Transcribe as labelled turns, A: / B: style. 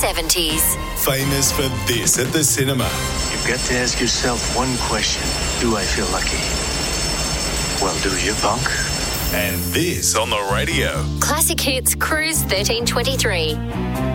A: 70s.
B: Famous for this at the cinema.
C: You've got to ask yourself one question. Do I feel lucky? Well, do you, punk?
B: And this on the radio.
A: Classic Hits Cruise 1323.